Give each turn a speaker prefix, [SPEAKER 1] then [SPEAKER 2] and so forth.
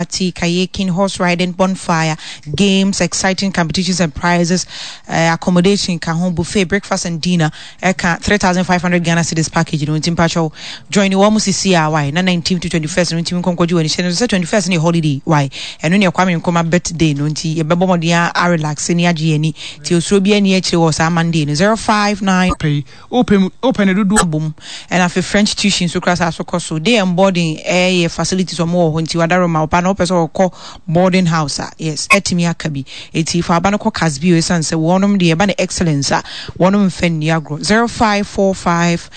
[SPEAKER 1] party, kayaking, horse riding, bonfire, games, exciting competitions and prizes, accommodation, home buffet, breakfast and dinner. 3,500 Ghana cedis package. You know, Timpacho join you almost see why. 19th to 21st. No, Tim Concoju and she 21st in holiday. Why? And when you're coming, come a birthday. No, Ti a babomodia are relaxing. Ya GNE. Till so be any was a Monday. 059
[SPEAKER 2] pay open do
[SPEAKER 1] boom. And after French tuition, so class so cost so they boarding air facilities or more when you are there. My panel person or call boarding house. Yes, Etimia Kabi. It's if I banako Casbio and say one of the excellence. One of them 0545